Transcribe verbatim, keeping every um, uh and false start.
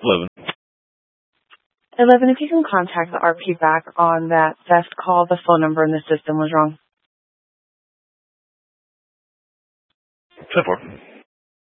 Eleven. Eleven, if you can contact the R P back on that theft call, the phone number in the system was wrong. Ten four.